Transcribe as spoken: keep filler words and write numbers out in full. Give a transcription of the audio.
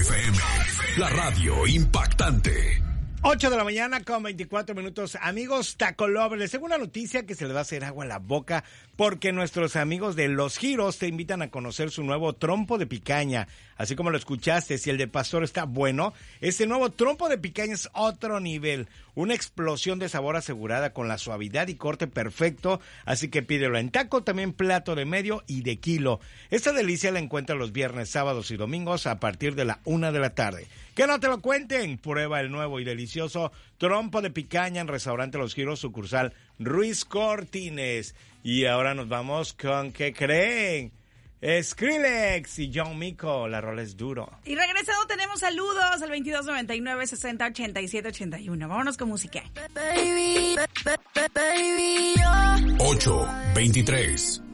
F M, la radio impactante. ocho de la mañana con veinticuatro minutos. Amigos Taco Lovers, les tengo una noticia que se les va a hacer agua a la boca porque nuestros amigos de Los Giros te invitan a conocer su nuevo trompo de picaña. Así como lo escuchaste, si el de pastor está bueno, este nuevo trompo de picaña es otro nivel. Una explosión de sabor asegurada con la suavidad y corte perfecto, así que pídelo en taco, también plato de medio y de kilo. Esta delicia la encuentras los viernes, sábados y domingos a partir de la una de la tarde. Que no te lo cuenten, prueba el nuevo y delicioso trompo de picaña en Restaurante Los Giros, sucursal Ruiz Cortines. Y ahora nos vamos con, ¿qué creen? Skrillex y John Mico, la rola es duro. Y regresado tenemos saludos al veintidós noventa y nueve, sesenta, ochenta y siete, ochenta y uno. Vámonos con música. ocho veintitrés.